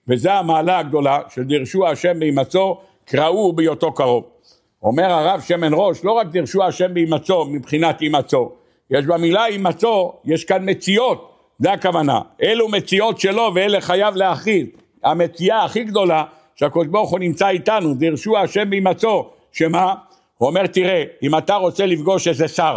וזה המעלה הגדולה של דרשו השם בהימצאו, קראו בהיותו קרוב. אומר הרב שמן ראש, לא רק דרשו השם בהימצאו מבחינת הימצאו, יש במילה הימצאו, יש כאן מציאות, זה הכוונה, אלו מציאות שלו ואלה חייב להכריז. המציאה הכי גדולה שהקדוש ברוך הוא נמצא איתנו, דרשו השם בהימצאו, שמה? הוא אומר תראה, אם אתה רוצה לפגוש איזה שר,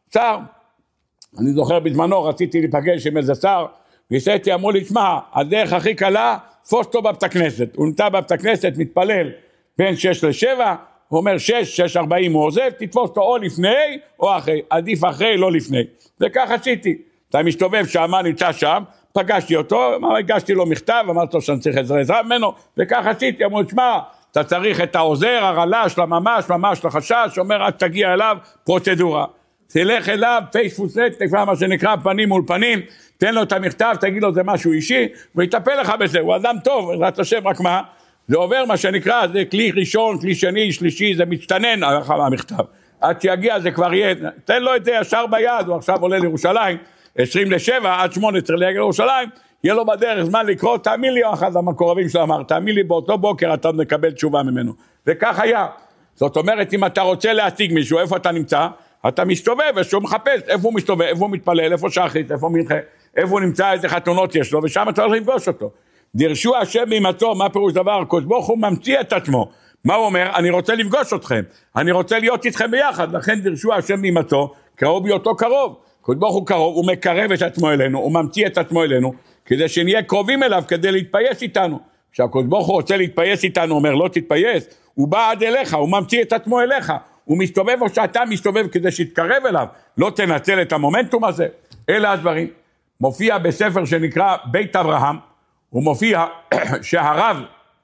אני זוכר בזמנו רציתי להיפגש עם איזה שר, והסעתי, אמרו לי, שמע, הדרך הכי קלה, תפוס אותו בבית הכנסת. הוא נמצא בבית הכנסת, מתפלל בין 6 ל-7, הוא אומר 6:40 הוא עוזב, תתפוס אותו או לפני או אחרי, עדיף אחרי, לא לפני. וכך עשיתי. אתה מסתובב שם, נמצא שם, פגשתי אותו, הגשתי לו מכתב, אמרתי לו שאני צריך עזרה ממנו, וכך עשיתי, אמרו, שמע, אתה צריך את העוזר, הרל"ש, ממש לחשש, אומר, עד תגיע אליו, פרוצדורה. תלך אליו, פייס נט, תקרא מה שנקרא פנים מול פנים, תן לו את המכתב, תגיד לו זה משהו אישי, ויטפל לך בזה, הוא אדם טוב, בעזרת השם, רק מה? זה עובר מה שנקרא, זה כלי ראשון, כלי שני, שלישי, זה מצטנן, המכתב. עד שיגיע זה כבר יהיה, תן לו את זה ישר ביד, הוא עכשיו עולה לירושלים, 6:50, עד 8 צריך להגיע לירושלים, יהיה לו בדרך זמן לקרוא, תאמין לי, אחד המקורבים שלו אמר, תאמין לי באותו בוקר אתה מקבל תשובה ממנו. וכך היה. זאת אומרת, אם אתה רוצה להשיג מישהו, איפה אתה נמצא? אתה מסתובב, ושהוא מחפש, איפה הוא מסתובב, איפה הוא מתפלל, איפה שחית, איפה מנחה, איפה הוא נמצא, איזה חתונות יש לו, ושם אתה הולך לפגוש אותו. דרשו השם בהימצאו, מה פירוש דבר? הקדוש ברוך הוא ממציא את עצמו. מה הוא אומר? אני רוצה לפגוש אתכם, אני רוצה להיות איתכם ביחד, לכן דרשו השם בהימצאו, קראו בהיותו קרוב. הקדוש ברוך הוא קרוב, הוא מקרב את עצמו אלינו, הוא ממציא את עצמו אלינו, כדי שנהיה קרובים אליו, כדי להתפייס איתנו. כשהקדוש ברוך הוא רוצה להתפייס איתנו, אומר לא תתפייס, הוא בא עד אליך, הוא ממציא את עצמו אליך. הוא מסתובב או שאתה מסתובב כדי שיתקרב אליו, לא תנצל את המומנטום הזה. אלה הדברים. מופיע בספר שנקרא בית אברהם, הוא מופיע שהרב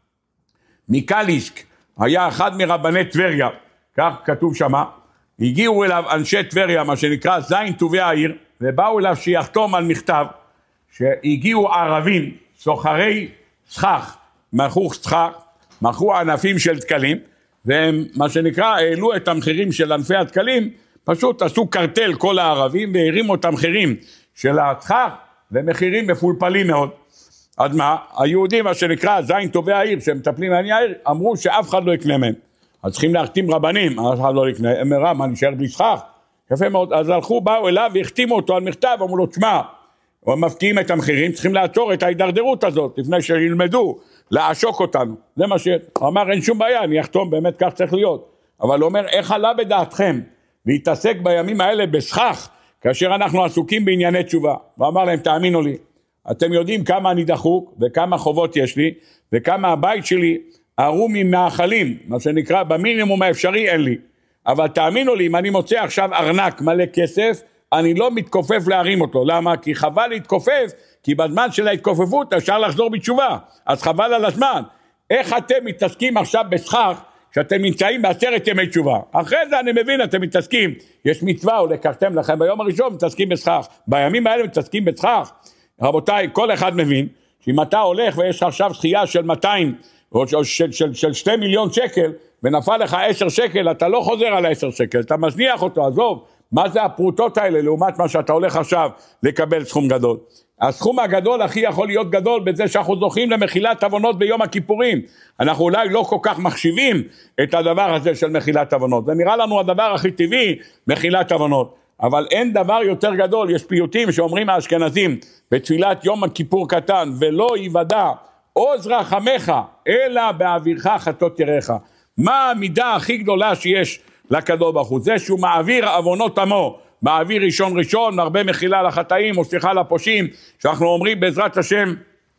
מקליסק היה אחד מרבני טבריה, כך כתוב שמה, הגיעו אליו אנשי טבריה, מה שנקרא זין טובי העיר, ובאו אליו שיחתום על מכתב, שהגיעו ערבים, סוחרי סכך, מכרו ענפים של תקלים, והם מה שנקרא העלו את המחירים של ענפי התקלים, פשוט עשו קרטל כל הערבים והרימו את המחירים של הסכך ומחירים מפולפלים מאוד. עד מה? היהודים מה שנקרא זין טובי העיר שמטפלים בענייני העיר אמרו שאף אחד לא יקנה מהם. אז צריכים להחתים רבנים, אף אחד לא יקנה, הם אמרה מה נשאר בלי סכך? יפה מאוד, אז הלכו, באו אליו והחתימו אותו על מכתב, אמרו לו תשמע, הם מפקיעים את המחירים, צריכים לעצור את ההידרדרות הזאת לפני שילמדו לעשוק אותנו, זה מה הוא אמר, אין שום בעיה, אני אחתום, באמת כך צריך להיות, אבל הוא אומר, איך עלה בדעתכם להתעסק בימים האלה בסכך, כאשר אנחנו עסוקים בענייני תשובה, ואמר להם, תאמינו לי, אתם יודעים כמה אני דחוק, וכמה חובות יש לי, וכמה הבית שלי ערום ממאכלים, מה שנקרא, במינימום האפשרי אין לי, אבל תאמינו לי, אם אני מוצא עכשיו ארנק מלא כסף, אני לא מתכופף להרים אותו, למה? כי חבל להתכופף, כי בזמן של ההתכופפות אפשר לחזור בתשובה, אז חבל על הזמן. איך אתם מתעסקים עכשיו בסכך, שאתם נמצאים ב10 ימי תשובה? אחרי זה אני מבין, אתם מתעסקים, יש מצווה, או לקחתם לכם ביום הראשון, מתעסקים בסכך, בימים האלה מתעסקים בסכך. רבותיי, כל אחד מבין, שאם אתה הולך ויש עכשיו זכייה של 200, או של 2 מיליון שקל, ונפל לך 10 שקל, אתה לא חוזר על 10 שקל, אתה מזניח אותו, עזוב, מה זה הפרוטות האלה, לעומת מה שאתה הולך עכשיו לקבל סכום גדול. הסכום הגדול הכי יכול להיות גדול, בזה שאנחנו זוכים למחילת עוונות ביום הכיפורים. אנחנו אולי לא כל כך מחשיבים את הדבר הזה של מחילת עוונות. זה נראה לנו הדבר הכי טבעי, מחילת עוונות. אבל אין דבר יותר גדול, יש פיוטים שאומרים האשכנזים, בתפילת יום הכיפור קטן, ולא יוודע עוז רחמך, אלא באווירך חטאות יראך. מה המידה הכי גדולה שיש לקדוש ברוך הוא? זה שהוא מעביר עוונות עמו, מעביר ראשון, הרבה מחילה לחטאים, או סליחה לפושעים, שאנחנו אומרים בעזרת השם,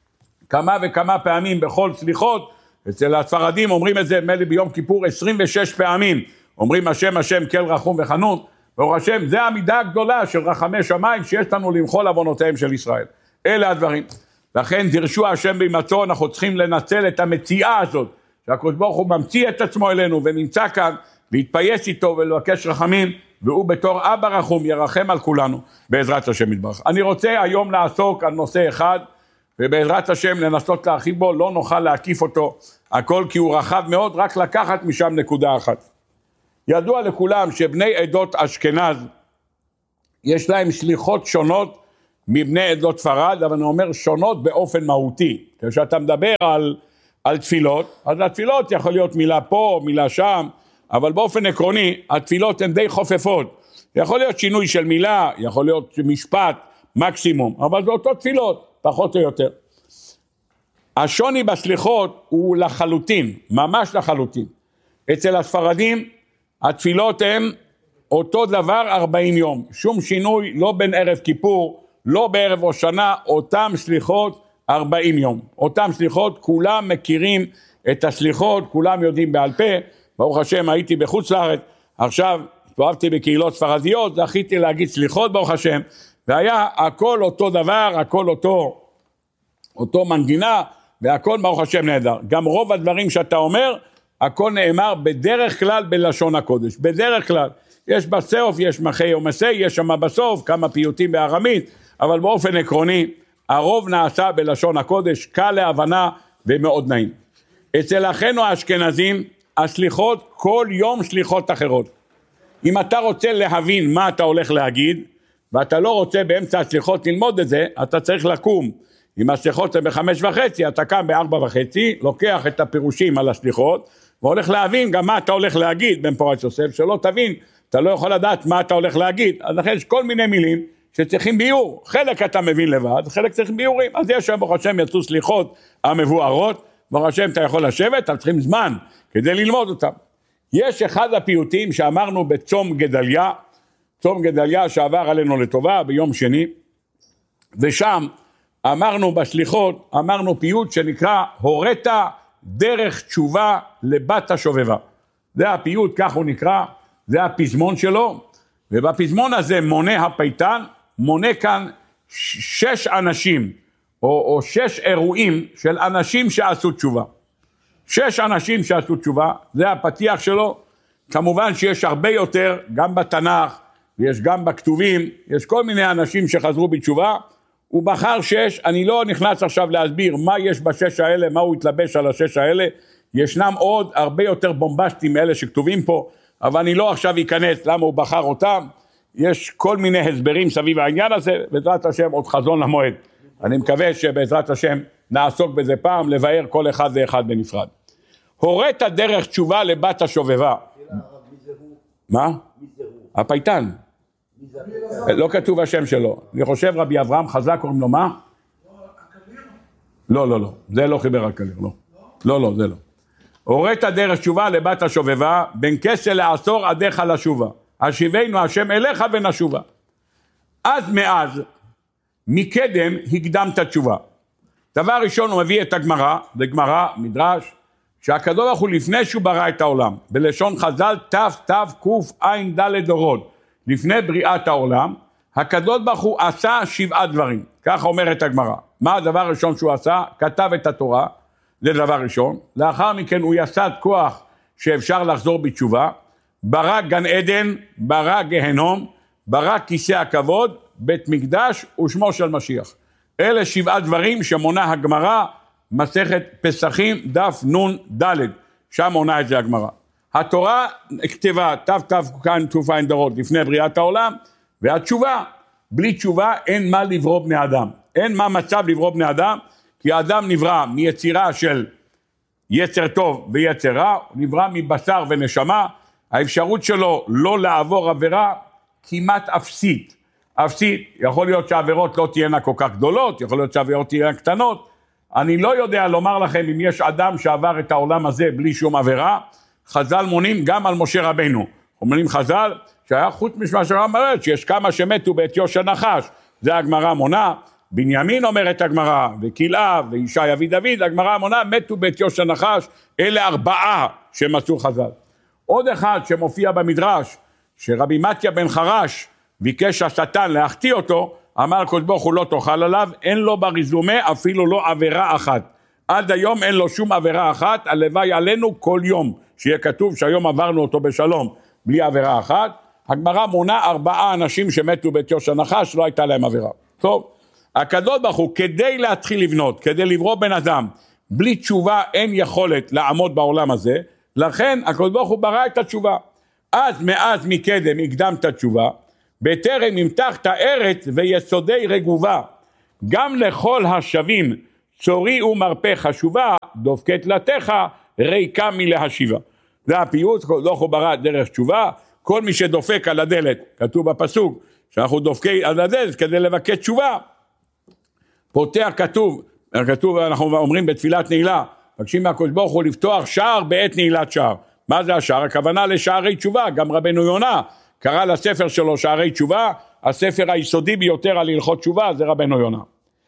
כמה וכמה פעמים בכל סליחות, אצל הספרדים אומרים את זה, מלי ביום כיפור 26 פעמים, אומרים השם כל רחום וחנון, ברוך השם, זה המידה הגדולה של רחמי שמיים, שיש לנו למחול עוונותיהם של ישראל. אלה הדברים. לכן דרשו השם בהימצאו, אנחנו צריכים לנצל את המציאה הזאת, שהקדוש ברוך הוא ממציא את עצמו אלינו, ונמצא כאן, להתפייס איתו ולבקש רחמים, והוא בתור אבא רחום ירחם על כולנו, בעזרת השם יתברך. אני רוצה היום לעסוק על נושא אחד, ובעזרת השם לנסות להרחיב בו, לא נוכל להקיף אותו, הכל כי הוא רחב מאוד, רק לקחת משם נקודה אחת. ידוע לכולם שבני עדות אשכנז, יש להם סליחות שונות, מבני עדות ספרד, אבל אני אומר שונות באופן מהותי. כשאתה מדבר על תפילות, אז התפילות יכול להיות מילה פה, מילה שם, אבל באופן עקרוני, התפילות הן די חופפות. יכול להיות שינוי של מילה, יכול להיות משפט, מקסימום, אבל זה אותו תפילות, פחות או יותר. השוני בסליחות הוא לחלוטין, ממש לחלוטין. אצל הספרדים, התפילות הן אותו דבר 40 יום. שום שינוי, לא בין ערב כיפור, לא בערב ראש שנה, אותם סליחות 40 יום. אותם סליחות, כולם מכירים את הסליחות, כולם יודעים בעל פה. ברוך השם, הייתי בחוץ לארץ, עכשיו הסתובבתי בקהילות ספרדיות, זכיתי להגיד סליחות ברוך השם, והיה הכל אותו דבר, הכל אותו מנגינה, והכל ברוך השם נהדר. גם רוב הדברים שאתה אומר, הכל נאמר בדרך כלל בלשון הקודש, בדרך כלל. יש בסוף, יש מחי ומסי, יש שם בסוף כמה פיוטים בארמית, אבל באופן עקרוני, הרוב נעשה בלשון הקודש, קל להבנה ומאוד נעים. אצל אחינו האשכנזים, הסליחות, כל יום סליחות אחרות. אם אתה רוצה להבין מה אתה הולך להגיד, ואתה לא רוצה באמצע הסליחות ללמוד את זה, אתה צריך לקום. אם הסליחות זה ב5:30, אתה קם ב4:30, לוקח את הפירושים על הסליחות, והולך להבין גם מה אתה הולך להגיד בן פורת יוסף, שלא תבין, אתה לא יכול לדעת מה אתה הולך להגיד, אז לכן יש כל מיני מילים שצריכים ביור, חלק אתה מבין לבד, חלק צריכים ביורים, אז יש ברוך השם יצאו סליחות המבוארות, ברוך השם אתה יכול לשבת, אתה צריכים זמן כדי ללמוד אותם. יש אחד הפיוטים שאמרנו בצום גדליה, צום גדליה שעבר עלינו לטובה ביום שני, ושם אמרנו בסליחות, אמרנו פיוט שנקרא הורית דרך תשובה לבת השובבה. זה הפיוט, כך הוא נקרא, זה הפזמון שלו, ובפזמון הזה מונה הפייטן, מונה כאן 6 אנשים, או 6 אירועים של אנשים שעשו תשובה. 6 אנשים שעשו תשובה, זה הפתיח שלו, כמובן שיש הרבה יותר, גם בתנ"ך, ויש גם בכתובים, יש כל מיני אנשים שחזרו בתשובה, הוא בחר 6, אני לא נכנס עכשיו להסביר מה יש ב6 האלה, מה הוא התלבש על 6 האלה, ישנם עוד הרבה יותר בומבסטים מאלה שכתובים פה, אבל אני לא עכשיו אכנס למה הוא בחר אותם, יש כל מיני הסברים סביב העניין הזה, בעזרת השם עוד חזון למועד, אני מקווה שבעזרת השם נעסוק בזה פעם, לבאר כל אחד ואחד בנפרד. הורית דרך תשובה לבת השובבה. מה? הפייטן. לא כתוב השם שלו. אני חושב רבי אברהם חזק קוראים לו מה? לא, זה לא חיבר הקליר, לא, זה לא. הורית דרך תשובה לבת השובבה, בין כסה לעשור עדיך לשובה. השיבנו השם אליך ונשובה. אז מאז, מקדם הקדמת תשובה. דבר ראשון הוא מביא את הגמרא, זה גמרא, מדרש, שהקדוש ברוך הוא לפני שהוא ברא את העולם, בלשון חז"ל תקע"ד דורות, לפני בריאת העולם, הקדוש ברוך הוא עשה 7 דברים, ככה אומרת הגמרא. מה הדבר הראשון שהוא עשה? כתב את התורה, זה דבר ראשון, לאחר מכן הוא יסד כוח שאפשר לחזור בתשובה, ברא גן עדן, ברא גהנום, ברא כיסא הכבוד, בית מקדש ושמו של משיח. אלה 7 דברים שמונה הגמרא, מסכת פסחים דף נ' ד', שם מונה את זה הגמרא. התורה כתבה תקע"ד דורות לפני בריאת העולם, והתשובה, בלי תשובה אין מה לברוא בני אדם, אין מה מצב לברוא בני אדם, כי האדם נברא מיצירה של יצר טוב ויצר רע, נברא מבשר ונשמה, האפשרות שלו לא לעבור עבירה כמעט אפסית, יכול להיות שהעבירות לא תהיינה כל כך גדולות, יכול להיות שהעבירות תהיינה קטנות, אני לא יודע לומר לכם אם יש אדם שעבר את העולם הזה בלי שום עבירה, חז"ל מונים גם על משה רבנו, אומרים חז"ל שהיה חוץ משמה שאומרת שיש כמה שמתו בעטיו של נחש, זה הגמרא מונה, בנימין אומרת הגמרא, וכלאה וישי אבי דוד, הגמרא מונה מתו בעטיו של נחש, אלה 4 שמצאו חז"ל. עוד אחד שמופיע במדרש, שרבי מתיה בן חרש ביקש השטן להחטיא אותו, אמר הקדוש ברוך הוא לא תאכל עליו, אין לו בריזומה אפילו לא עבירה אחת. עד היום אין לו שום עבירה אחת, הלוואי עלינו כל יום, שיהיה כתוב שהיום עברנו אותו בשלום, בלי עבירה אחת. הגמרא מונה 4 אנשים שמתו בעטיו של נחש, לא הייתה להם עבירה. טוב, הקדוש ברוך הוא כדי להתחיל לבנות, כדי לברוא בן אדם, בלי תשובה אין יכולת לעמוד בעולם הזה, לכן הקדוש ברוך הוא ברא את התשובה. אז מאז מקדם הקדמת התשובה, בטרם ימתח את הארץ ויסודי רגובה, גם לכל השבים צורי ומרפא חשובה, דופקי תלתך ריקה מלהשיבה. זה הפיוט, לא חוברה דרך תשובה, כל מי שדופק על הדלת, כתוב בפסוק, שאנחנו דופקים על הדלת כדי לבקש תשובה, פותח כתוב, אנחנו אומרים בתפילת נעילה, מבקשים מהקדוש ברוך הוא לפתוח שער בעת נעילת שער. מה זה השער? הכוונה לשערי תשובה, גם רבנו יונה קרא לספר שלו שערי תשובה, הספר היסודי ביותר על הלכות תשובה זה רבנו יונה.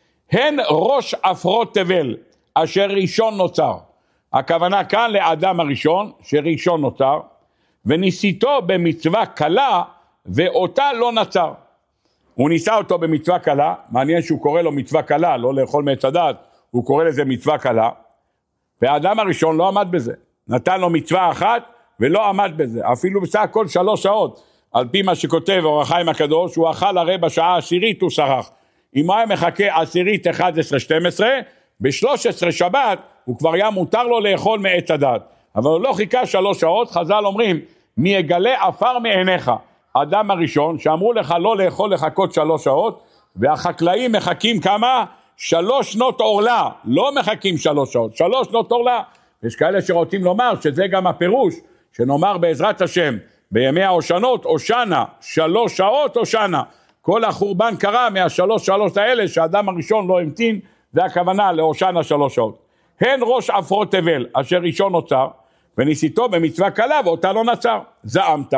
הן ראש עפרות תבל, אשר ראשון נוצר. הכוונה כאן לאדם הראשון, שראשון נוצר, וניסיתו במצווה קלה, ואותה לא נצר. הוא ניסה אותו במצווה קלה, מעניין שהוא קורא לו מצווה קלה, לא לאכול מעץ הדת, הוא קורא לזה מצווה קלה, והאדם הראשון לא עמד בזה. נתן לו מצווה אחת, ולא עמד בזה. אפילו בסך הכל 3 שעות, על פי מה שכותב אור החיים הקדוש, הוא אכל הרי בשעה 10 הוא שרח. אם הוא היה מחכה 10, 11, 12, ב-13 שבת הוא כבר היה מותר לו לאכול מעץ הדת. אבל הוא לא חיכה 3 שעות, חז"ל אומרים, מי יגלה עפר מעיניך. האדם הראשון שאמרו לך לא לאכול לחכות 3 שעות, והחקלאים מחכים כמה? 3 שנות עורלה, לא מחכים 3 שעות, 3 שנות עורלה. יש כאלה שרוצים לומר שזה גם הפירוש, שנאמר בעזרת השם, בימי ההושענות, הושענא, 3 שעות הושענא. כל החורבן קרה מה3 האלה שהאדם הראשון לא המתין, זה הכוונה להושענא 3 שעות. הן ראש עפרות תבל, אשר ראשון נוצר, וניסיתו במצווה קלה, ואותה לא נצר. זעמת,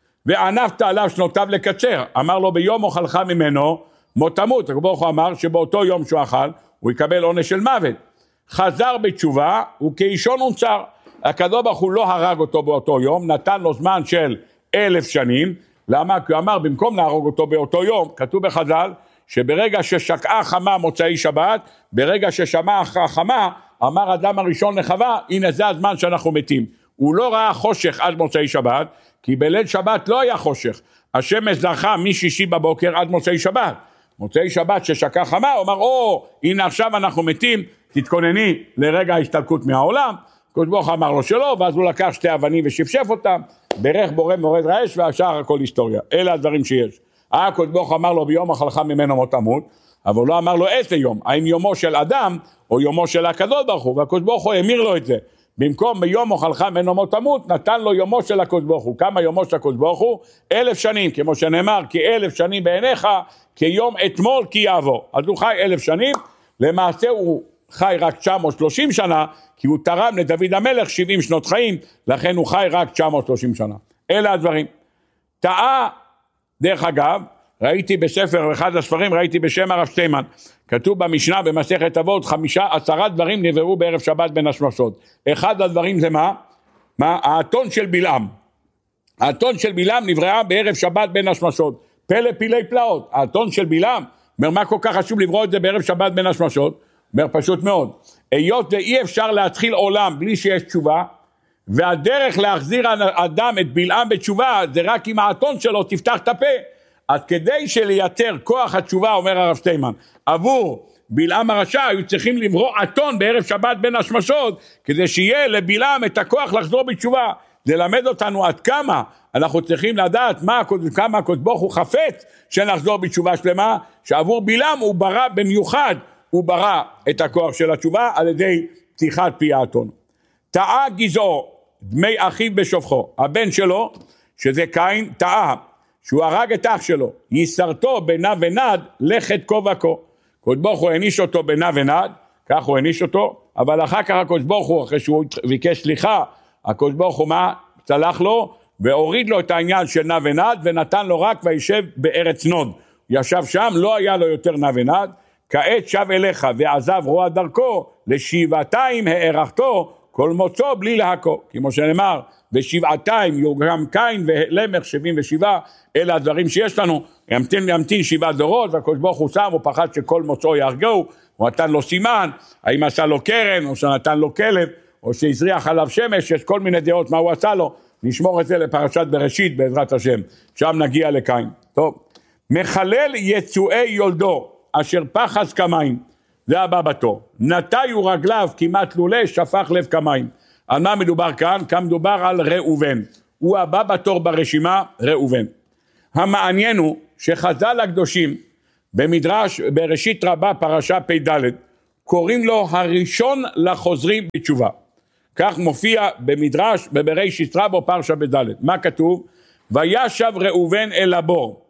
וענפת עליו שנותיו לקצר. אמר לו ביום אוכלך ממנו, מות תמות. הקדוש ברוך הוא אמר שבאותו יום שהוא אכל, הוא יקבל עונש של מוות. חזר בתשובה, וכאישון נוצר. הקדוש ברוך הוא לא הרג אותו באותו יום, נתן לו זמן של 1000 שנים. למה? כי הוא אמר, במקום להרוג אותו באותו יום, כתוב בחז"ל, שברגע ששקעה חמה מוצאי שבת, ברגע ששמע חמה, אמר אדם הראשון לחווה, הנה זה הזמן שאנחנו מתים. הוא לא ראה חושך עד מוצאי שבת, כי בליל שבת לא היה חושך. השמש זרחה משישי בבוקר עד מוצאי שבת. מוצאי שבת ששקעה חמה, הוא אמר, הנה עכשיו אנחנו מתים, תתכונני לרגע ההסתלקות מהעולם. הקדוש ברוך הוא אמר לו שלא, ואז הוא לקח 2 אבנים ושפשף אותם, ברך בורא מורד רעש, והשאר הכל היסטוריה. אלה הדברים שיש. הקדוש ברוך הוא אמר לו ביום אכלך ממנו מות תמות, אבל הוא לא אמר לו איזה יום, האם יומו של אדם או יומו של הקדוש ברוך הוא, והקדוש ברוך הוא אמיר לו את זה. במקום ביום אכלך ממנו מות תמות, נתן לו יומו של הקדוש ברוך הוא. כמה יומו של הקדוש ברוך הוא? 1000 שנים, כמו שנאמר, כי 1000 שנים בעיניך, כיום אתמול כי יעבור. אז הוא חי 1000 שנים, למעשה הוא חי רק 930 שנה, כי הוא תרם לדוד המלך 70 שנות חיים, לכן הוא חי רק 930 שנה. אלה הדברים. טעה, דרך אגב, ראיתי בספר, אחד הספרים, ראיתי בשם הרב שטיימן, כתוב במשנה במסכת אבות, 10 דברים נבראו בערב שבת בין השמשות. אחד הדברים זה מה? האתון של בלעם. האתון של בלעם נבראה בערב שבת בין השמשות. פלא פילי פלאות. האתון של בלעם, אומר מה כל כך חשוב לברוא את זה בערב שבת בין השמשות? אומר פשוט מאוד. היות ואי אפשר להתחיל עולם בלי שיש תשובה, והדרך להחזיר אדם את בלעם בתשובה, זה רק אם האתון שלו תפתח את הפה. אז כדי שלייצר כוח התשובה, אומר הרב שטיימן, עבור בלעם הרשע, היו צריכים לברוא אתון בערב שבת בין השמשות, כדי שיהיה לבלעם את הכוח לחזור בתשובה. ללמד אותנו עד כמה אנחנו צריכים לדעת כמה הקדוש ברוך הוא חפץ שנחזור בתשובה שלמה, שעבור בלעם הוא ברא במיוחד, הוא ברא את הכוח של התשובה על ידי פתיחת פי האתון. טעה גזעו, דמי אחיו בשופחו. הבן שלו, שזה קין, טעה, שהוא הרג את אח שלו, ייסרתו בנה ונד, לכת כה וכה. הקדוש ברוך הוא העניש אותו בנה ונד, כך הוא העניש אותו, אבל אחר כך הקדוש ברוך הוא, אחרי שהוא ביקש סליחה, הקדוש ברוך הוא מה? צלח לו, והוריד לו את העניין של נע ונד, ונתן לו רק וישב בארץ נוד. הוא ישב שם, לא היה לו יותר נע ונד, כעת שב אליך ועזב רוע דרכו, לשבעתיים הארכתו, כל מוצאו בלי להכו. כמו שנאמר, בשבעתיים יורגם קין ולמך 77, אלה הדברים שיש לנו, ימתין 7 דורות, והקדוש ברוך הוא שם, הוא פחד שכל מוצאו יהרגו, הוא נתן לו סימן, האם עשה לו קרן, או שנתן לו כלב, או שהזריח עליו שמש, יש כל מיני דעות מה הוא עשה לו, נשמור את זה לפרשת בראשית בעזרת השם, שם נגיע לקין. טוב, מחלל יצואי יולדו, אשר פחז כמים, זה הבא בתור, נטיו רגליו כמעט לולא, שפך לב כמים. על מה מדובר כאן? כאן מדובר על ראובן, הוא הבא בתור ברשימה, ראובן. המעניין הוא שחז"ל הקדושים במדרש בראשית רבה פרשה פ"ד קוראים לו הראשון לחוזרים בתשובה. כך מופיע במדרש בבראשית רבה פרשה בד'. מה כתוב? וישב ראובן אל הבור.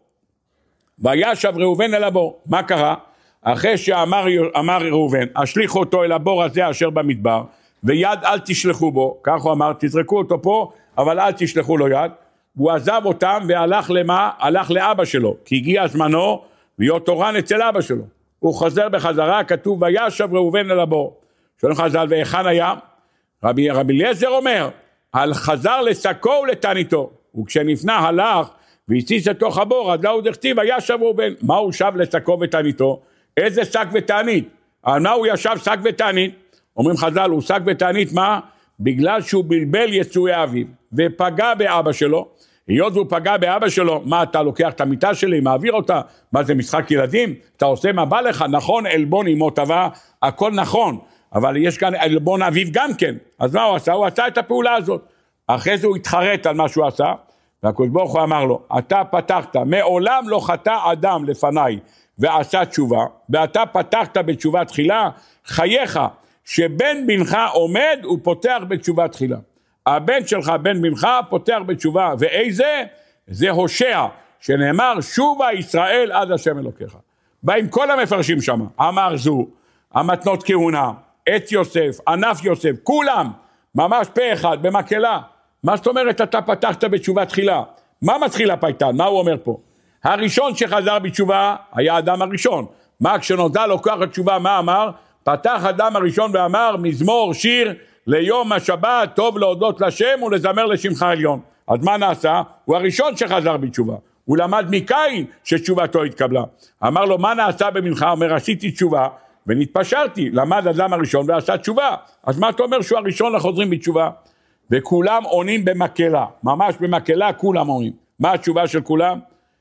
וישב ראובן אל הבור. מה קרה? אחרי שאמר ראובן, השליחו אותו אל הבור הזה אשר במדבר, ויד אל תשלחו בו, כך הוא אמר, תזרקו אותו פה, אבל אל תשלחו לו יד. הוא עזב אותם והלך למה? הלך לאבא שלו, כי הגיע זמנו להיות תורן אצל אבא שלו. הוא חוזר בחזרה, כתוב וישב ראובן אל הבור. שואלים חז"ל, והיכן היה? רבי אליעזר אומר, על חזר לשקו ולתעניתו, וכשנפנה הלך והציץ לתוך הבור, אז לא דכתיב וישב ראובן. מה הוא שב לשקו ותעניתו? איזה שק ותענית? על מה הוא ישב שק ותענית? אומרים חז"ל, הוא שק ותענית מה? בגלל שהוא בלבל יצואי אביו ופגע באבא שלו. היות והוא פגע באבא שלו, מה אתה לוקח את המיטה שלי, מעביר אותה? מה זה משחק ילדים? אתה עושה מה בא לך? נכון, אלבון אמו טבע, הכל נכון, אבל יש כאן אלבון אביו גם כן. אז מה הוא עשה? הוא עשה את הפעולה הזאת. אחרי זה הוא התחרט על מה שהוא עשה, והקדוש ברוך הוא אמר לו, אתה פתחת, מעולם לא חטא אדם לפניי ועשה תשובה, ואתה פתחת בתשובה תחילה, חייך שבן בנך עומד ופותח בתשובה תחילה. הבן שלך, בן בנך, פותח בתשובה, ואיזה? זה הושע, שנאמר, שובה ישראל עד השם אלוקיך. באים כל המפרשים שם, אמר זו, המתנות כהונה, עץ יוסף, ענף יוסף, כולם, ממש פה אחד, במקהלה. מה זאת אומרת, אתה פתחת בתשובה תחילה? מה מתחיל הפייטן? מה הוא אומר פה? הראשון שחזר בתשובה, היה האדם הראשון. מה כשנודע לו כוח התשובה, מה אמר? פתח אדם הראשון ואמר, מזמור שיר ליום השבת, טוב להודות לשם ולזמר לשמך עליון. אז מה נעשה? הוא הראשון שחזר בתשובה. הוא למד מקין שתשובתו התקבלה. אמר לו, מה נעשה במנחה? אומר, עשיתי תשובה ונתפשרתי. למד אדם הראשון ועשה תשובה. אז מה אתה אומר שהוא הראשון לחוזרים בתשובה? וכולם עונים במקהלה. ממש במקהלה כולם עונים. מה התשובה של כולם?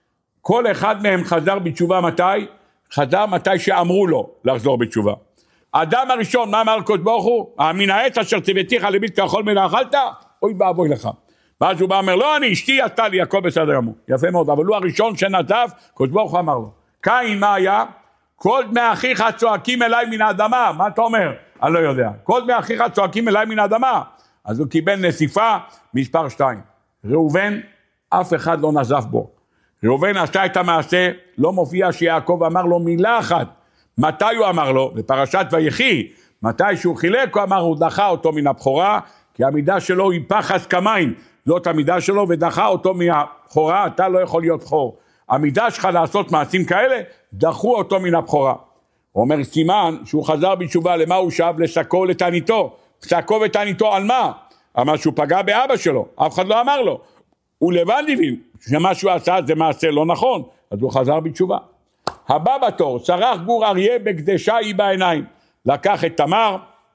כל אחד מהם חזר בתשובה מתי? חזר מתי שאמרו לו לחזור בתשובה. האדם הראשון, מה אמר הקדוש ברוך הוא? מן העץ אשר ציוויתיך לבלתי כאכול מן אכלת? אוי ואבוי לך. ואז הוא בא אומר, לא אני, אשתי עשתה לי, הכל בסדר גמור. יפה מאוד, אבל הוא הראשון שנזף, הקדוש ברוך הוא אמר לו. קין מה היה? כל דמי אחיך צועקים אליי מן האדמה. מה אתה אומר? אני לא יודע. כל דמי אחיך צועקים אליי מן האדמה. אז הוא קיבל נסיפה מספר 2. ראובן, אף אחד לא נזף בו. ראובן עשה את המעשה, לא מופיע שיעקב אמר לו מילה אחת. מתי הוא אמר לו? בפרשת ויחי, מתי שהוא חילק, הוא אמר, הוא דחה אותו מן הבכורה, כי המידה שלו היא פחז כמים, זאת המידה שלו, ודחה אותו מהבכורה, אתה לא יכול להיות בכור. המידה שלך לעשות מעשים כאלה, דחו אותו מן הבכורה. הוא אומר, סימן שהוא חזר בתשובה, למה הוא שב? לשקו לתעניתו. שקו ותעניתו על מה? אמר שהוא פגע באבא שלו, אף אחד לא אמר לו. הוא לבד הבין שמה שהוא עשה זה מעשה לא נכון, אז הוא חזר בתשובה. הבא בתור, צרח גור אריה בקדשה היא בעיניים. לקח את תמר,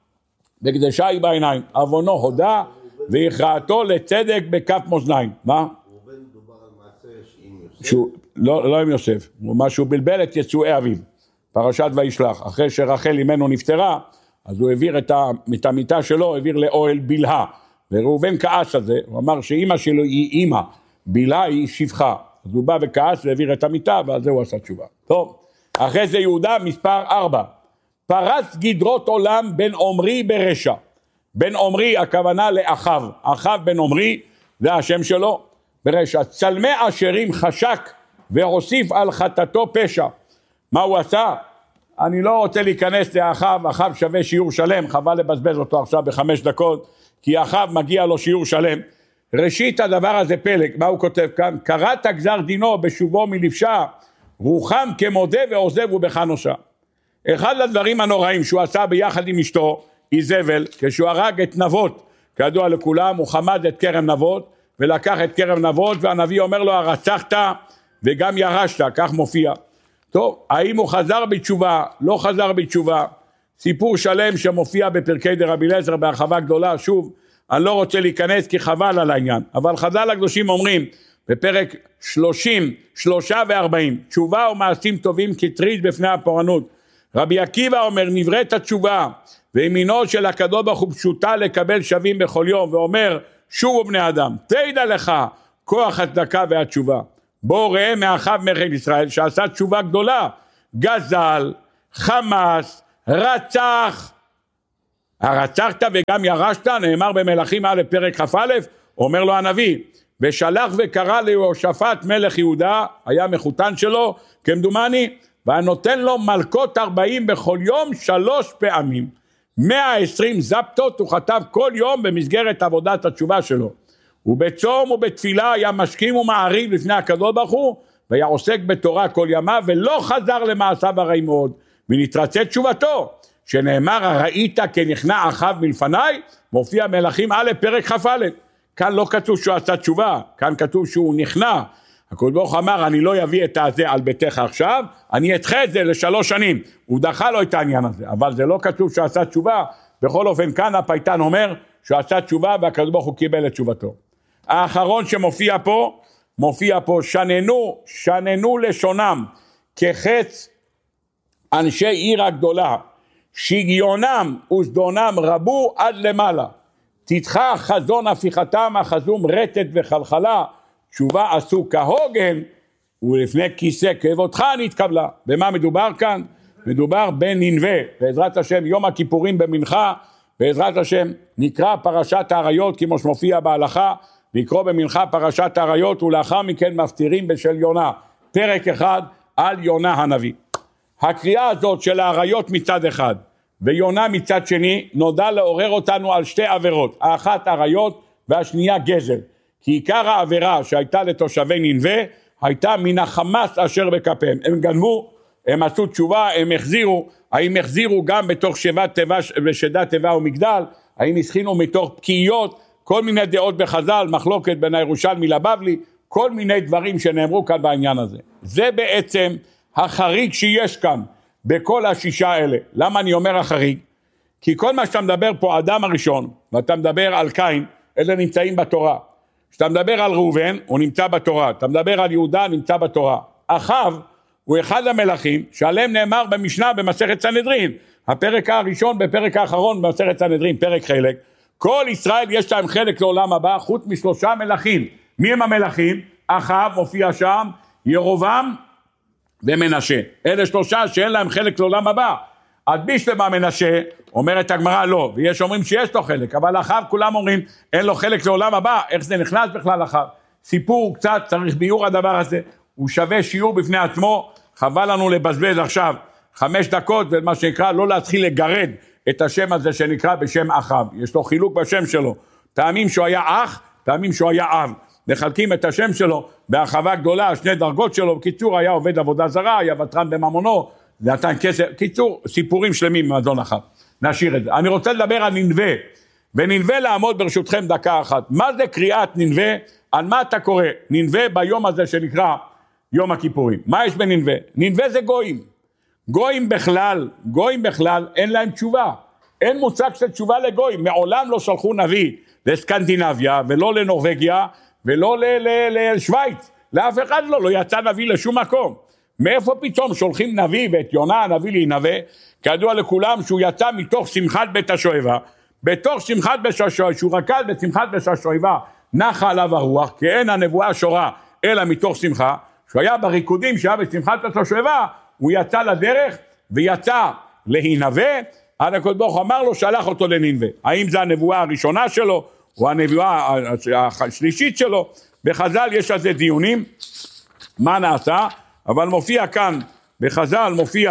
בקדשה היא בעיניים. אבונו הודה, והכרעתו לצדק בכף מאזניים. מה? ראובן דובר על מעשה עם יוסף. לא עם יוסף, הוא מה שהוא בלבל את יצואי אביו. פרשת וישלח. אחרי שרחל אמנו נפטרה, אז הוא העביר את המיטה שלו, העביר לאוהל בלהה. וראובן כעס על זה, הוא אמר שאמא שלו היא אמא, בלהה היא שפחה. אז הוא בא וכעס והעביר את המיטה, ועל זה הוא עשה תשובה. טוב, אחרי זה יהודה מספר 4. פרץ גדרות עולם בן עומרי ברשע. בן עומרי הכוונה לאחיו. אחיו בן עומרי, זה השם שלו, ברשע. צלמי עשרים חשק והוסיף על חטאתו פשע. מה הוא עשה? אני לא רוצה להיכנס לאחיו, אחיו שווה שיעור שלם, חבל לבזבז אותו עכשיו ב5 דקות, כי אחיו מגיע לו שיעור שלם. ראשית הדבר הזה פלג, מה הוא כותב כאן? קראת גזר דינו בשובו מלפשע, רוחם כמודה ועוזב ובחנושה. אחד הדברים הנוראים שהוא עשה ביחד עם אשתו, איזבל, כשהוא הרג את נבות, כידוע לכולם, הוא חמד את כרם נבות, ולקח את כרם נבות, והנביא אומר לו, הרצחת וגם ירשת, כך מופיע. טוב, האם הוא חזר בתשובה, לא חזר בתשובה, סיפור שלם שמופיע בפרקי דרבי אליעזר בהרחבה גדולה, שוב, אני לא רוצה להיכנס כי חבל על העניין, אבל חז"ל הקדושים אומרים, בפרק 30, 3 ו-40, תשובה ומעשים טובים כטריד בפני הפורענות. רבי עקיבא אומר, נבראת התשובה, וימינו של הקדוש ברוך הוא פשוטה לקבל שווים בכל יום, ואומר, שובו בני אדם, תדע לך כוח הצדקה והתשובה. בואו ראה מאחיו מלך ישראל שעשה תשובה גדולה, גזל, חמס, רצח. הרצחת וגם ירשת, נאמר במלכים א' פרק כ"א, אומר לו הנביא, ושלח וקרא ליהושפט מלך יהודה, היה מחותן שלו כמדומני, ונותן לו מלכות 40 בכל יום 3 פעמים, 120 זפטות הוא חטב כל יום במסגרת עבודת התשובה שלו, ובצום ובתפילה היה משכים ומעריב לפני הקדוש ברוך הוא, והיה עוסק בתורה כל ימיו, ולא חזר למעשיו הרעים מאוד, ונתרצה תשובתו, שנאמר הראית כנכנע אחיו מלפניי, מופיע מלכים א' פרק כ"א. כאן לא כתוב שהוא עשה תשובה, כאן כתוב שהוא נכנע. הקדוש ברוך הוא אמר אני לא אביא את הזה על ביתך עכשיו, אני אדחה את זה ל3 שנים. הוא דחה לו את העניין הזה, אבל זה לא כתוב שהוא עשה תשובה. בכל אופן כאן הפייטן אומר שהוא עשה תשובה והקדוש ברוך הוא קיבל את תשובתו. האחרון שמופיע פה, שננו לשונם כחץ אנשי עיר הגדולה, שגיונם וזדונם רבו עד למעלה, תדחה חזון הפיכתם אחזום רטט וחלחלה, תשובה עשו כהוגן ולפני כיסא כבודך נתקבלה. במה מדובר כאן? מדובר בנינווה. בעזרת השם יום הכיפורים במנחה, בעזרת השם נקרא פרשת העריות כמו שמופיע בהלכה, נקרא במנחה פרשת העריות ולאחר מכן מפטירים בשל יונה, פרק 1 על יונה הנביא. הקריאה הזאת של העריות מצד אחד ויונה מצד שני נודע לעורר אותנו על 2 עבירות, האחת עריות והשנייה גזל, כי עיקר העבירה שהייתה לתושבי נינווה הייתה מן החמס אשר בכפיהם, הם גנבו, הם עשו תשובה, הם החזירו, האם החזירו גם בתוך שדת תיבה ומגדל, האם הסכינו מתוך פקיעות, כל מיני דעות בחז"ל, מחלוקת בין הירושלמי לבבלי, כל מיני דברים שנאמרו כאן בעניין הזה. זה בעצם החריג שיש כאן בכל 6 האלה. למה אני אומר החריג? כי כל מה שאתה מדבר פה, אדם הראשון, ואתה מדבר על קין, אלה נמצאים בתורה. כשאתה מדבר על ראובן, הוא נמצא בתורה. אתה מדבר על יהודה, נמצא בתורה. אחיו הוא אחד המלכים, שעליהם נאמר במשנה במסכת סנהדרין, הפרק הראשון בפרק האחרון במסכת סנהדרין, פרק חלק. כל ישראל יש להם חלק לעולם הבא, חוץ מ3 מלכים. מי הם המלכים? אחיו מופיע שם, ירובעם ומנשה. אלה 3 שאין להם חלק לעולם הבא. אז בישלמה מנשה, אומרת הגמרא לא, ויש אומרים שיש לו חלק, אבל אחיו כולם אומרים אין לו חלק לעולם הבא, איך זה נכנס בכלל אחיו? סיפור קצת, צריך ביור הדבר הזה, הוא שווה שיעור בפני עצמו, חבל לנו לבזבז עכשיו 5 דקות, ומה שנקרא לא להתחיל לגרד את השם הזה שנקרא בשם אחיו, יש לו חילוק בשם שלו, פעמים שהוא היה אח, פעמים שהוא היה אב, נחלקים את השם שלו בהרחבה גדולה, 2 דרגות שלו, בקיצור היה עובד עבודה זרה, היה ותרן בממונו, נתן כסף, קיצור סיפורים שלמים מאדון אחיו, נשאיר את זה. אני רוצה לדבר על נינווה, ונינווה לעמוד ברשותכם דקה אחת. מה זה קריאת נינווה? על מה אתה קורא? נינווה ביום הזה שנקרא יום הכיפורים. מה יש בנינווה? נינווה זה גויים. גויים בכלל אין להם תשובה. אין מושג של תשובה לגויים. מעולם לא שלחו נביא לסקנדינביה ולא לנורווגיה ולא לשוויץ. לאף אחד לא יצא נביא לשום מקום. מאיפה פתאום שולחים נביא ואת יונה הנביא להינווה? כידוע לכולם שהוא יצא מתוך שמחת בית השואבה, בתוך שמחת בית השואבה, שהוא רקד בשמחת בית השואבה, נחה עליו הרוח, כי אין הנבואה שורה אלא מתוך שמחה, שהוא היה בריקודים שהיה בשמחת בית השואבה, הוא יצא לדרך ויצא להינווה, עד הקדוש ברוך הוא אמר לו שלח אותו לנינווה. האם זה הנבואה הראשונה שלו או הנבואה השלישית שלו? בחז"ל יש על זה דיונים מה נעשה, אבל מופיע כאן בחז"ל,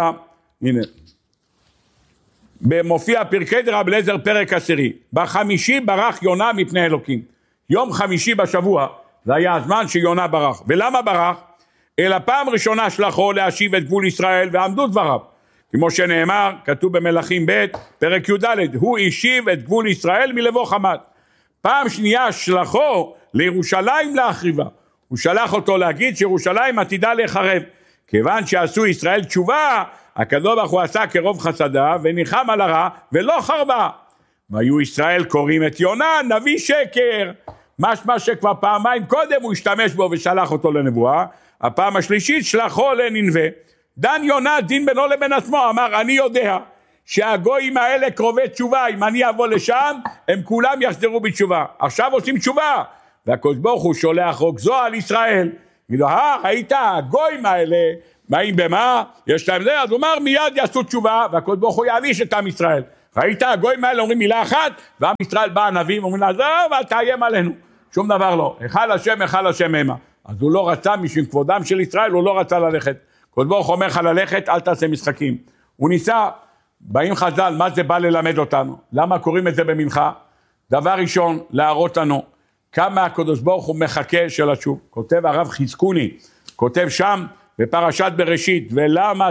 מופיע פרקי דרבי אליעזר פרק 10, בחמישי ברח יונה מפני אלוקים. יום חמישי בשבוע זה היה הזמן שיונה ברח. ולמה ברח? אלא פעם ראשונה שלחו להשיב את גבול ישראל ועמדו דבריו, כמו שנאמר, כתוב במלכים ב' פרק י"ד, הוא השיב את גבול ישראל מלבוא חמת. פעם שנייה שלחו לירושלים להחריבה, הוא שלח אותו להגיד שירושלים עתידה להיחרב, כיוון שעשו ישראל תשובה, הקדוש ברוך הוא עשה כרוב חסדה וניחם על הרע ולא חרבה. והיו ישראל קוראים את יונה נביא שקר, משמע שכבר פעמיים קודם הוא השתמש בו ושלח אותו לנבואה, הפעם השלישית שלחו לנינווה. דן יונה דין בינו לבין עצמו, אמר אני יודע שהגויים האלה קרובי תשובה, אם אני אבוא לשם הם כולם יחזרו בתשובה, עכשיו עושים תשובה, והקדוש ברוך הוא שולח רוגזו על ישראל, יגידו, ראית, הגויים האלה, באים במה? יש להם זה, אז הוא אומר, מיד יעשו תשובה, והקדוש ברוך הוא יעניש את עם ישראל. ראית, הגויים האלה אומרים מילה אחת, ועם ישראל בא הנביא, ואומרים לה, זהו, אל תאיים עלינו. שום דבר לא. היכל השם המה. אז הוא לא רצה, משום כבודם של ישראל, הוא לא רצה ללכת. הקדוש ברוך הוא אומר לך ללכת, אל תעשה משחקים. הוא ניסה, באים חז"ל, מה זה בא ללמד אותנו? למה קוראים את זה במנחה? דבר ראשון, להראות לנו, כמה הקדוש ברוך הוא מחכה של השוב. כותב הרב חזקוני, כותב שם בפרשת בראשית, ולמה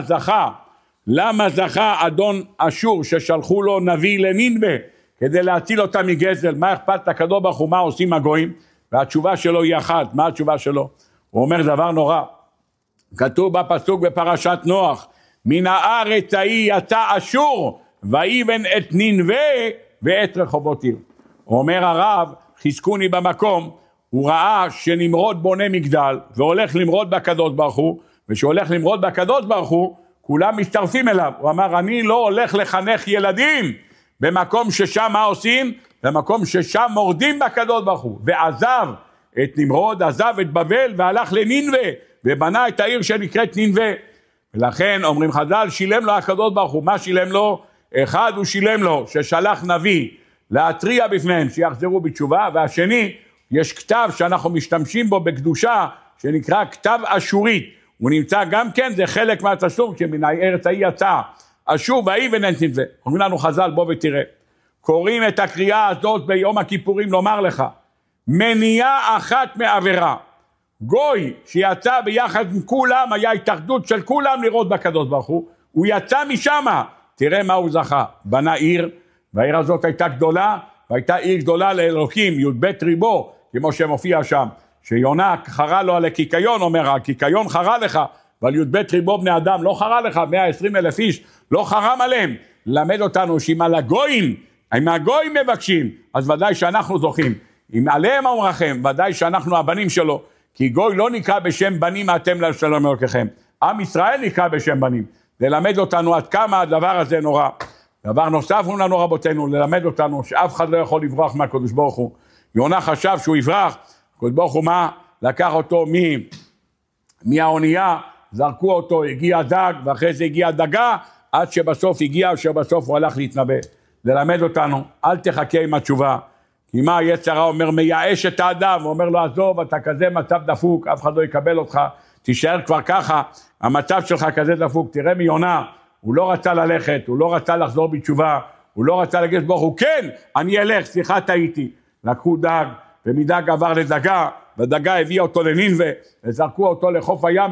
זכה אדון אשור ששלחו לו נביא לנינווה, כדי להציל אותה מגזל, מה אכפת לקדוש ברוך הוא, מה עושים הגויים? והתשובה שלו היא אחת, מה התשובה שלו? הוא אומר דבר נורא, כתוב בפסוק בפרשת נוח, מן הארץ ההיא יצא אשור, ויבן את נינווה ואת רחובות עיר. הוא אומר הרב, חזקוני במקום, הוא ראה שנמרוד בונה מגדל, והולך למרוד בקדוש ברוך הוא, ושהולך למרוד בקדוש ברוך הוא, כולם מצטרפים אליו. הוא אמר, אני לא הולך לחנך ילדים, במקום ששם מה עושים? במקום ששם מורדים בקדוש ברוך הוא. ועזב את נמרוד, עזב את בבל, והלך לנינווה, ובנה את העיר שנקראת נינווה. ולכן אומרים חז"ל, שילם לו הקדוש ברוך הוא. מה שילם לו? אחד הוא שילם לו, ששלח נביא, להתריע בפניהם שיחזרו בתשובה, והשני, יש כתב שאנחנו משתמשים בו בקדושה, שנקרא כתב אשורית, הוא נמצא גם כן, זה חלק מהתשלום, שמן הארץ ההיא יצא, אשור ויבן את נינווה. אומרים לנו חז"ל, בוא ותראה, קוראים את הקריאה הזאת ביום הכיפורים לומר לך, מניעה אחת מעבירה, גוי שיצא ביחד עם כולם, היה התאחדות של כולם לראות בקדוש ברוך הוא יצא משם, תראה מה הוא זכה, בנה עיר, והעיר הזאת הייתה גדולה, והייתה עיר גדולה לאלוקים, י"ב ריבו, כמו שמופיע שם, שיונה חרה לו על הקיקיון, אומר, הקיקיון חרה לך, אבל י"ב ריבו בני אדם לא חרה לך, 120,000 איש, לא חרם עליהם, למד אותנו שאם על הגויים, אם הגויים מבקשים, אז ודאי שאנחנו זוכים, אם עליהם אמרכם, ודאי שאנחנו הבנים שלו, כי גוי לא נקרא בשם בנים, אתם לשלום אלוקיכם, עם ישראל נקרא בשם בנים, ללמד אותנו עד כמה הדבר הזה נורא. דבר נוסף הוא לנו רבותינו, ללמד אותנו שאף אחד לא יכול לברוח מהקדוש ברוך הוא. יונה חשב שהוא יברח, הקדוש ברוך הוא מה? לקח אותו מהאונייה, זרקו אותו, הגיע דג, ואחרי זה הגיע דגה, עד שבסוף הגיע, שבסוף הוא הלך להתנבא. ללמד אותנו, אל תחכה עם התשובה, כי מה יצר הרע אומר, מייאש את האדם, הוא אומר לו, עזוב, אתה כזה מצב דפוק, אף אחד לא יקבל אותך, תישאר כבר ככה, המצב שלך כזה דפוק, תראה מיונה, הוא לא רצה ללכת, הוא לא רצה לחזור בתשובה, הוא לא רצה להגיד ברוך הוא, כן, אני אלך, סליחה טעיתי. לקחו דג, ומדג עבר לדגה, ודגה הביאה אותו לנינווה, וזרקו אותו לחוף הים,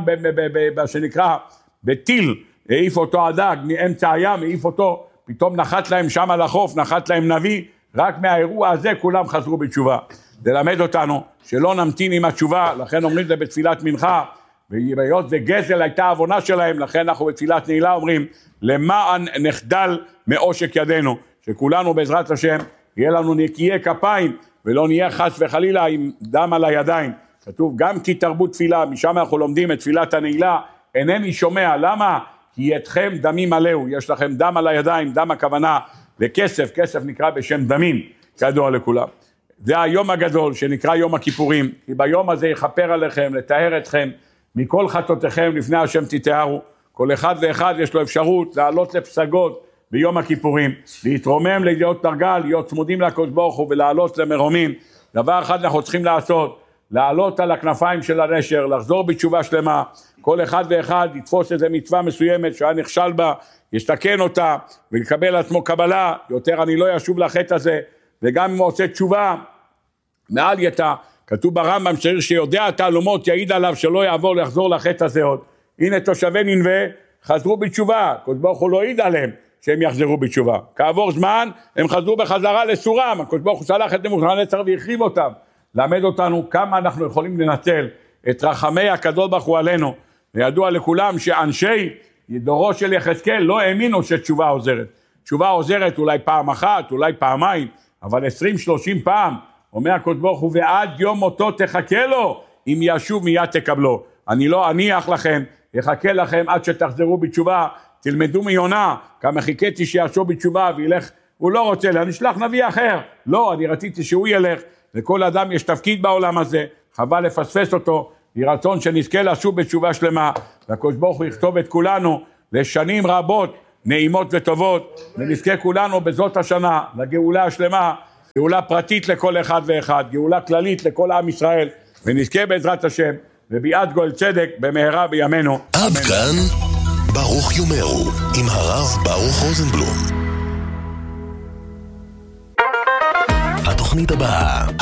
שנקרא, בטיל, העיף אותו הדג, מאמצע הים, העיף אותו, פתאום נחת להם שם על החוף, נחת להם נביא, רק מהאירוע הזה כולם חזרו בתשובה. ללמד אותנו שלא נמתין עם התשובה, לכן אומרים זה בתפילת מנחה, והיות וגזל הייתה העוונה שלהם, לכן אנחנו בתפילת נעילה אומרים, למען נחדל מעושק ידינו, שכולנו בעזרת השם, יהיה לנו נקיי כפיים, ולא נהיה חס וחלילה עם דם על הידיים. כתוב גם כי תרבו תפילה, משם אנחנו לומדים את תפילת הנעילה, אינני שומע, למה? כי ידכם דמים מלאו, יש לכם דם על הידיים, דם הכוונה לכסף, כסף נקרא בשם דמים, כידוע לכולם. זה היום הגדול שנקרא יום הכיפורים, כי ביום הזה יכפר עליכם, לתאר אתכם, מכל חטאותיכם לפני השם תתארו, כל אחד ואחד יש לו אפשרות לעלות לפסגות ביום הכיפורים, להתרומם להיות תרגל, להיות צמודים לקדוש ברוך הוא ולעלות למרומים. דבר אחד אנחנו צריכים לעשות, לעלות על הכנפיים של הנשר, לחזור בתשובה שלמה, כל אחד ואחד יתפוס איזה מצווה מסוימת שהיה נכשל בה, ישתכן אותה ולקבל עצמו קבלה, יותר אני לא ישוב לחטא הזה, וגם אם הוא עושה תשובה, מעל יתה, כתוב ברמב"ם שעיר שיודע תעלומות יעיד עליו שלא יעבור לחזור לחטא הזה עוד. הנה תושבי נינווה חזרו בתשובה, הקדוש ברוך הוא לא העיד עליהם שהם יחזרו בתשובה. כעבור זמן הם חזרו בחזרה לסורם, הקדוש ברוך הוא שלח את נבוכדנצר והחריב אותם. למד אותנו כמה אנחנו יכולים לנצל את רחמי הקדוש ברוך הוא עלינו. וידוע לכולם שאנשי דורו של יחזקאל לא האמינו שתשובה עוזרת. תשובה עוזרת אולי פעם אחת, אולי פעמיים, אבל 20-30 פעם. אומר הקדוש ברוך הוא, ועד יום מותו תחכה לו, אם ישוב מיד תקבלו. אני לא אניח לכם, יחכה לכם עד שתחזרו בתשובה, תלמדו מיונה, כמה חיכיתי שישוב בתשובה וילך, הוא לא רוצה, אני אשלח נביא אחר. לא, אני רציתי שהוא ילך, לכל אדם יש תפקיד בעולם הזה, חבל לפספס אותו, יהי רצון שנזכה לשוב בתשובה שלמה, והקדוש ברוך הוא יכתוב את כולנו לשנים רבות, נעימות וטובות, ונזכה כולנו בזאת השנה לגאולה השלמה, גאולה פרטית לכל אחד ואחד, גאולה כללית לכל עם ישראל, ונזכה בעזרת השם וביאת גואל צדק במהרה בימינו. עד כאן ברוך יאמרו עם הרב ברוך רוזנבלום. התוכנית הבאה,